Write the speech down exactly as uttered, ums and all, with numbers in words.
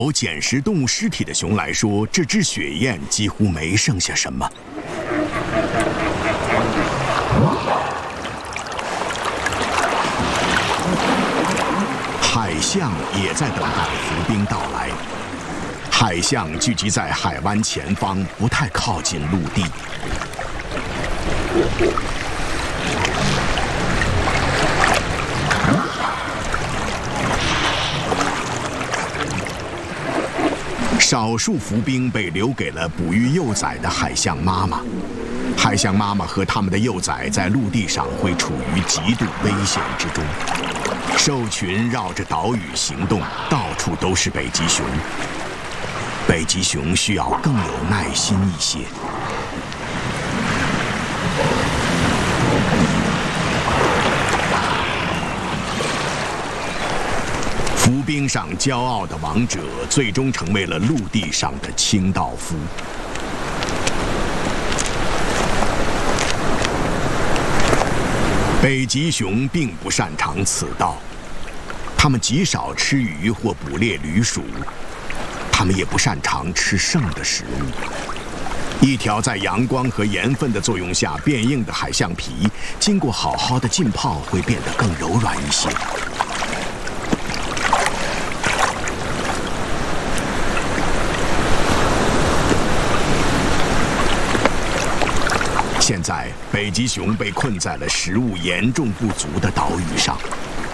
有捡食动物尸体的熊来说，这只雪雁几乎没剩下什么。海象也在等待伏兵到来。海象聚集在海湾前方，不太靠近陆地。少数伏兵被留给了哺育幼崽的海象妈妈。海象妈妈和它们的幼崽在陆地上会处于极度危险之中。兽群绕着岛屿行动，到处都是北极熊。北极熊需要更有耐心一些。伏兵上骄傲的王者，最终成为了陆地上的清道夫。北极熊并不擅长此道，它们极少吃鱼或捕猎旅鼠，它们也不擅长吃剩的食物。一条在阳光和盐分的作用下变硬的海象皮，经过好好的浸泡，会变得更柔软一些。现在，北极熊被困在了食物严重不足的岛屿上。